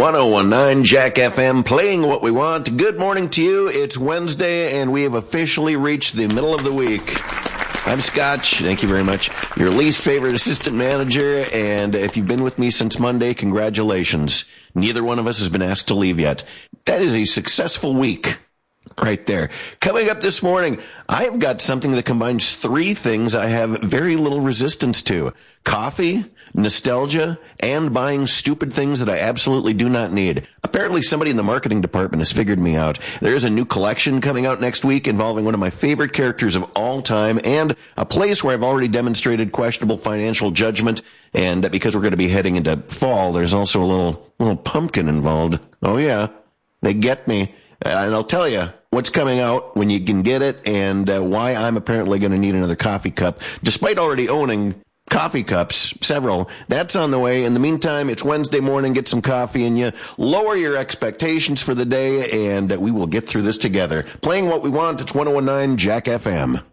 1019 Jack FM, playing what we want. Good morning to you. It's Wednesday, and we have officially reached the middle of the week. I'm Scotch. Thank you very much. Your least favorite assistant manager, and if you've been with me since Monday, congratulations. Neither one of us has been asked to leave yet. That is a successful week. Right there. Coming up this morning, I have got something that combines three things I have very little resistance to. Coffee, nostalgia, and buying stupid things that I absolutely do not need. Apparently somebody in the marketing department has figured me out. There's a new collection coming out next week involving one of my favorite characters of all time and a place where I've already demonstrated questionable financial judgment. And because we're going to be heading into fall, there's also a little pumpkin involved. Oh yeah, they get me. And I'll tell you what's coming out when you can get it and why I'm apparently going to need another coffee cup, despite already owning coffee cups, several. That's on the way. In the meantime, it's Wednesday morning. Get some coffee in you. Lower your expectations for the day, and we will get through this together. Playing what we want. It's 1019 Jack FM.